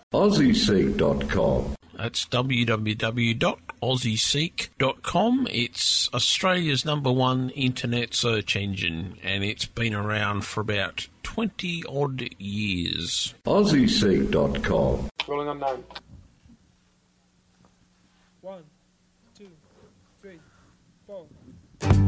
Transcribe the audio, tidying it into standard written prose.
AussieSeek.com. That's www.aussieseek.com. It's Australia's #1 internet search engine, and it's been around for about 20-odd years. AussieSeek.com. Rolling unknown. 1, 2, 3, 4.